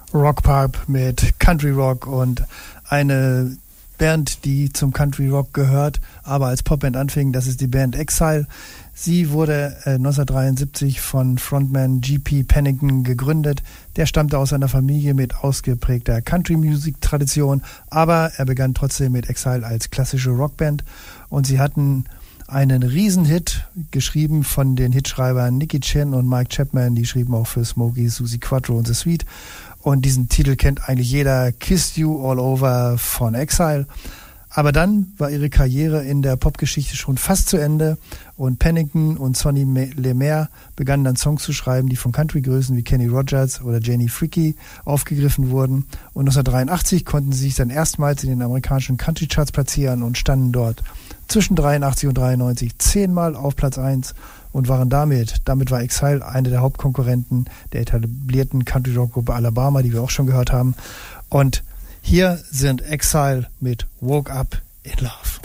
Rock Pop mit Country Rock und eine Band, die zum Country Rock gehört, aber als Popband anfing, das ist die Band Exile. Sie wurde 1973 von Frontman G.P. Pennington gegründet. Der stammte aus einer Familie mit ausgeprägter Country-Musik-Tradition, aber er begann trotzdem mit Exile als klassische Rockband und sie hatten einen Riesenhit, geschrieben von den Hitschreibern Nicky Chinn und Mike Chapman, die schrieben auch für Smokey, Susie Quattro und The Sweet. Und diesen Titel kennt eigentlich jeder, Kissed You All Over von Exile. Aber dann war ihre Karriere in der Popgeschichte schon fast zu Ende und Pennington und Sonny Lemaire begannen dann Songs zu schreiben, die von Country-Größen wie Kenny Rogers oder Jenny Fricke aufgegriffen wurden. Und 1983 konnten sie sich dann erstmals in den amerikanischen Country-Charts platzieren und standen dort zwischen 83 und 93 10-mal auf Platz 1 und waren damit war Exile eine der Hauptkonkurrenten der etablierten Country-Rock-Gruppe Alabama, die wir auch schon gehört haben. Und hier sind Exile mit Woke Up in Love.